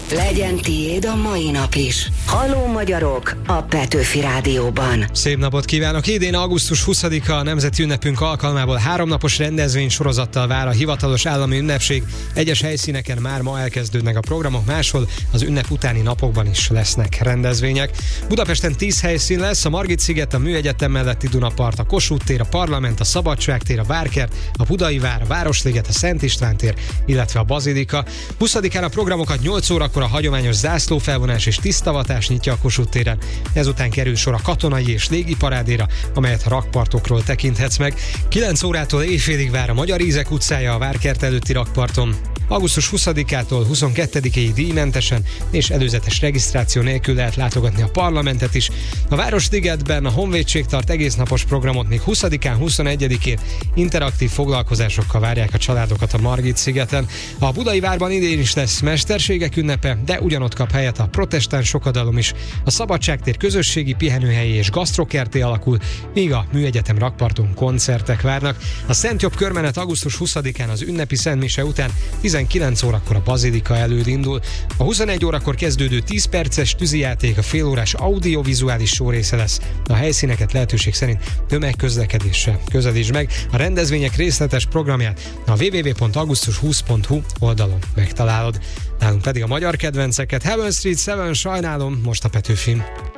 Legyen tiéd a mai nap is. Halló magyarok a Petőfi Rádióban. Szép napot kívánok! Idén augusztus 20-a a nemzeti ünnepünk alkalmából 3 napos rendezvény sorozattal vár a hivatalos állami ünnepség. Egyes helyszíneken már ma elkezdődnek a programok, máshol az ünnep utáni napokban is lesznek rendezvények. Budapesten 10 helyszín lesz: a Margit-sziget, a Műegyetem melletti Dunapart, a Kossuth tér, a Parlament, a Szabadságtér, a Várkert, a Budai Vár, a Városliget, a Szent István tér, illetve a Bazilika. 20-án a programokat 8 órakor a hagyományos zászlófelvonás és tisztavatás nyitja a Kossuth téren. Ezután kerül sor a katonai és légi parádéra, amelyet a rakpartokról tekinthetsz meg. 9 órától éjfélig vár a Magyar Ízek utcája a Várkert előtti rakparton. Augusztus 20-ától 22-ig díjmentesen és előzetes regisztráció nélkül lehet látogatni a Parlamentet is. A Városligetben a Honvédség tart egésznapos programot, még 20-án, 21-én interaktív foglalkozásokkal várják a családokat a Margit-szigeten. A Budai Várban idén is lesz mesterségek ünnepe, de ugyanott kap helyet a protestáns sokadalom is. A Szabadságtér közösségi pihenőhelyi és gasztrokerté alakul, míg a Műegyetem rakparton koncertek várnak. A Szent Jobb körmenet augusztus 20-án az ünnepi szentmise után 19 órakor a Bazilika előtt indul. A 21 órakor kezdődő 10 perces tűzijáték a félórás audiovizuális show része lesz. A helyszíneket lehetőség szerint tömegközlekedéssel közelítsd meg. A rendezvények részletes programját a www.augustus20.hu oldalon megtalálod. Nálunk pedig a magyar kedvenceket: Heaven Street 7, Sajnálom, most a Petőfin.